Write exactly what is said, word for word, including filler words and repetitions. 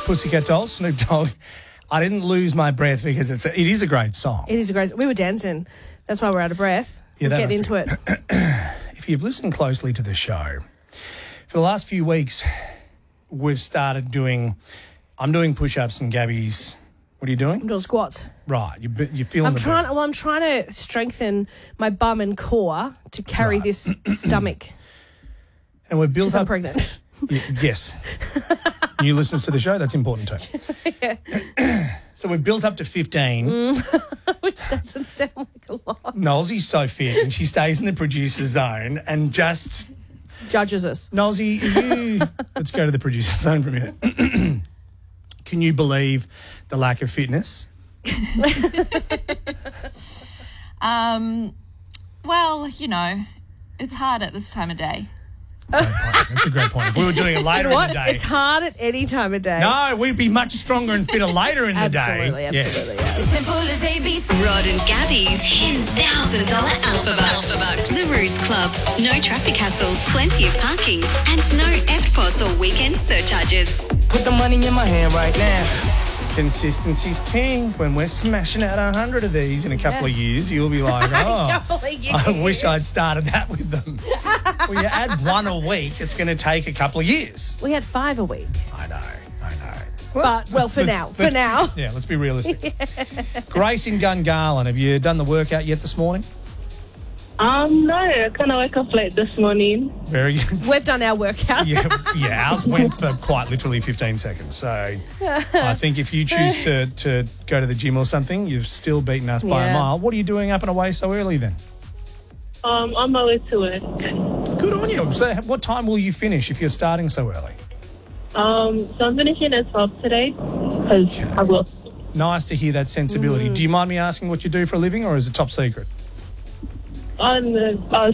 Pussycat Dolls, Snoop Dogg. I didn't lose my breath because it's a, it is a great song. It is a great... We were dancing. That's why we're out of breath. Yeah, we'll that get must into be- it. If you've listened closely to the show, for the last few weeks, we've started doing... I'm doing push-ups and Gabby's... What are you doing? I'm doing squats. Right, you, you're feeling I'm the trying. beat. Well, I'm trying to strengthen my bum and core to carry Right. this stomach. And we've built Because I'm up... pregnant. Y- yes. You listen to the show, that's important too. Yeah. So we've built up to fifteen. Which doesn't sound like a lot. Nolsey's so fit and she stays in the producer zone and just... Judges us. Nolsey, are you... Let's go to the producer zone for a minute. Can you believe the lack of fitness? Um, well, you know, it's hard at this time of day. Great point. That's a great point. If we were doing it later What? in the day... It's hard at any time of day. No, we'd be much stronger and fitter later in the day. Absolutely, absolutely. Yes. Yeah. Simple as A B C. Rod and Gabby's ten thousand dollars Alpha Bucks. Alpha Bucks. The Ruse Club. No traffic hassles, plenty of parking, and no E F T P O S or weekend surcharges. Put the money in my hand right now. Consistency's king. When we're smashing out a hundred of these in a couple of years, you'll be like, oh, can't believe you I did. wish I'd started that with them. Well, you add one a week, it's going to take a couple of years. We had five a week. I know, I know. But, well, for let's- now, for let's- now. Yeah, let's be realistic. Grace in Gungahlin, have you done the workout yet this morning? Um, no, I kind of woke up late this morning. Very good. We've done our workout. Yeah, yeah, ours went for quite literally fifteen seconds. So I think if you choose to, to go to the gym or something, you've still beaten us by a Yeah. mile. What are you doing up and away so early then? Um, on my way to work. Good on you. So what time will you finish if you're starting so early? Um, so I'm finishing at twelve today because I will. Nice to hear that sensibility. Do you mind me asking what you do for a living or is it top secret? On the, uh,